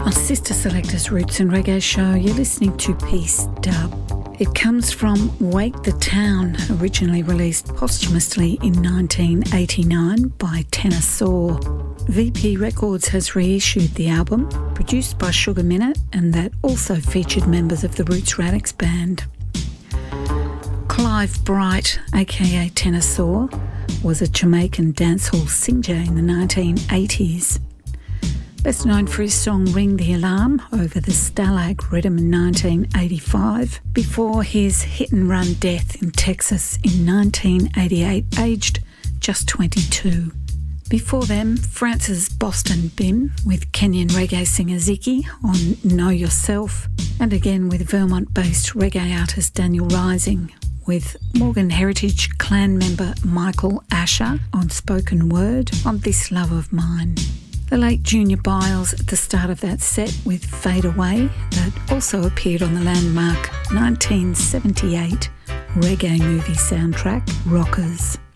On Sister Selector's Roots and Reggae show, you're listening to Peace Dub. It comes from Wake the Town, originally released posthumously in 1989 by Tenor Saw. VP Records has reissued the album, produced by Sugar Minott, and that also featured members of the Roots Radics band. Clive Bright, aka Tenor Saw, was a Jamaican dancehall singer in the 1980s. Best known for his song Ring the Alarm over the Stalag rhythm in 1985, before his hit-and-run death in Texas in 1988, aged just 22. Before them, France's Boston Bim with Kenyan reggae singer Ziki on Know Yourself, and again with Vermont-based reggae artist Daniel Rising, with Morgan Heritage clan member Michael Asher on Spoken Word on This Love of Mine. The late Junior Biles at the start of that set with Fade Away, that also appeared on the landmark 1978 reggae movie soundtrack Rockers.